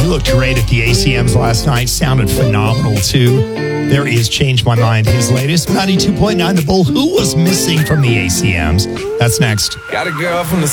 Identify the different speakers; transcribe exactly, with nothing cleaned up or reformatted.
Speaker 1: looked great at the A C Ms last night. Sounded phenomenal, too. There is Change My Mind, his latest. ninety-two point nine The Bull. Who was missing from the A C Ms? That's next.
Speaker 2: Got a girl from the